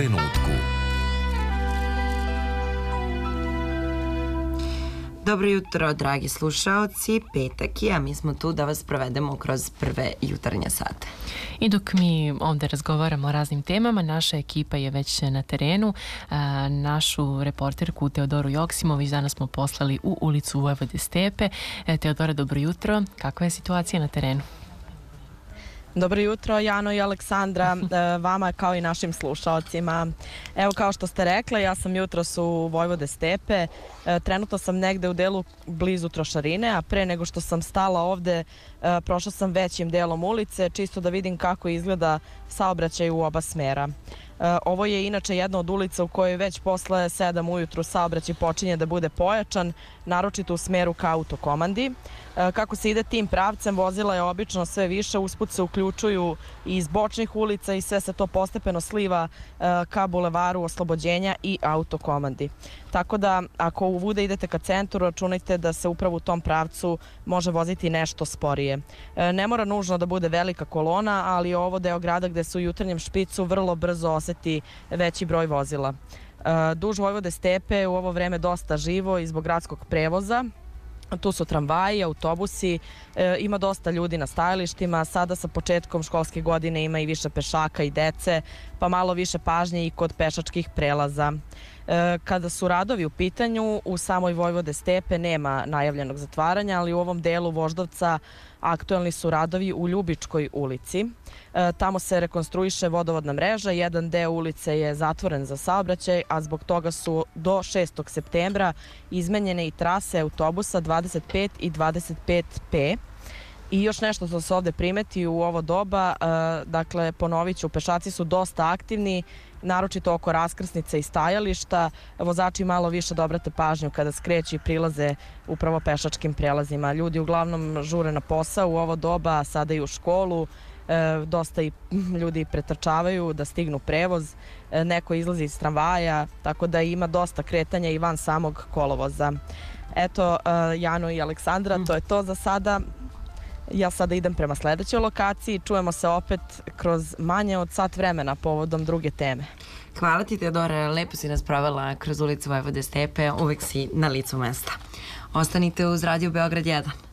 trenutku. Dobro jutro, dragi slušaoci, petak je, a mi smo tu da vas provedemo kroz prve jutarnje sate. I dok mi ovde razgovaramo o raznim temama, naša ekipa je već na terenu. Našu reporterku Teodoru Joksimović danas smo poslali u ulicu Vojvode Stepe. Teodora, dobro jutro. Kakva je situacija na terenu? Dobro jutro, Jano i Aleksandra, vama kao i našim slušalcima. Evo, kao što ste rekli, ja sam jutros u Vojvode Stepe. Trenutno sam negde u delu blizu trošarine, a pre nego što sam stala ovde, prošla sam većim delom ulice, čisto da vidim kako izgleda saobraćaj u oba smera. Ovo je inače jedna od ulica u kojoj već posle 7 ujutru saobraćaj počinje da bude pojačan, naročito u smeru ka Autokomandi. Kako se ide tim pravcem, vozila je obično sve više, usput se uključuju i iz bočnih ulica i sve se to postepeno sliva ka bulevaru Oslobođenja i Autokomandi. Tako da, ako uvuda idete ka centru, računajte da se upravo u tom pravcu može voziti nešto sporije. Ne mora nužno da bude velika kolona, ali ovo deo grada gde se u jutarnjem špicu vrlo brzo oseti veći broj vozila. Duž Vojvode Stepe u ovo vreme dosta živo i zbog gradskog prevoza. Tu su tramvaji, autobusi, ima dosta ljudi na stajalištima, sada sa početkom školske godine ima i više pešaka i dece, pa malo više pažnje i kod pešačkih prelaza. Kada su radovi u pitanju, u samoj Vojvode Stepe nema najavljenog zatvaranja, ali u ovom delu Voždovca aktuelni su radovi u Ljubičkoj ulici. Tamo se rekonstruiše vodovodna mreža, jedan deo ulice je zatvoren za saobraćaj, a zbog toga su do 6. septembra izmenjene i trase autobusa 25 i 25P. I još nešto što se ovde primeti u ovo doba, dakle, ponovit ću, pešaci su dosta aktivni, naročito oko raskrsnice i stajališta. Vozači malo više da obrate pažnju kada skreću i prilaze upravo pešačkim prelazima. Ljudi uglavnom žure na posao u ovo doba, sada i u školu. Dosta i ljudi pretrčavaju da stignu prevoz. Neko izlazi iz tramvaja, tako da ima dosta kretanja i van samog kolovoza. Eto, Jano i Aleksandra, to je to za sada. Ja sada idem prema sledećoj lokaciji, čujemo se opet kroz manje od sat vremena povodom druge teme. Hvala ti, Teodora, lepo si nas provela kroz ulicu Vojvode Stepe, uvek si na licu mesta. Ostanite uz Radio Beograd 1.